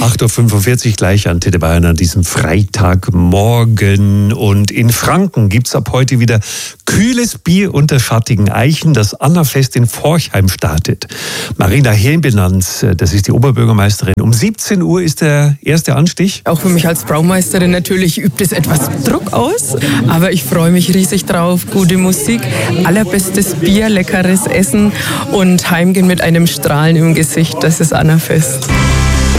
8.45 Uhr gleich Antenne Bayern an diesem Freitagmorgen. Und in Franken gibt es ab heute wieder kühles Bier unter schattigen Eichen. Das Annafest in Forchheim startet. Marina Helmbenanz, das ist die Oberbürgermeisterin. Um 17 Uhr ist der erste Anstich. Auch für mich als Braumeisterin natürlich übt es etwas Druck aus. Aber ich freue mich riesig drauf. Gute Musik, allerbestes Bier, leckeres Essen und heimgehen mit einem Strahlen im Gesicht. Das ist Annafest.